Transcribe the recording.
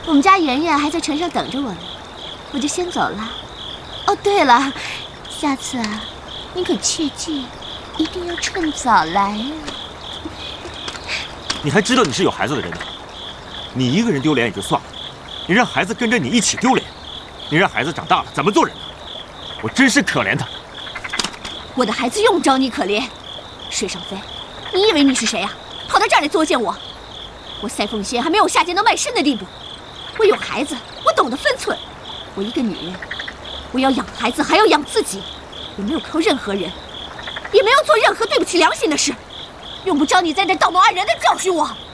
我们家圆圆还在船上等着我呢，我就先走了。哦，对了，下次啊，你可切记一定要趁早来啊。 你还知道你是有孩子的人呢，你一个人丢脸也就算了，你让孩子跟着你一起丢脸，你让孩子长大了怎么做人呢？我真是可怜他。 我的孩子用不着你可怜，水上飞，你以为你是谁啊？跑到这儿来作践我？我赛凤仙还没有下贱到卖身的地步，我有孩子，我懂得分寸。我一个女人，我要养孩子，还要养自己，我没有靠任何人，也没有做任何对不起良心的事，用不着你在这道貌岸然地教训我。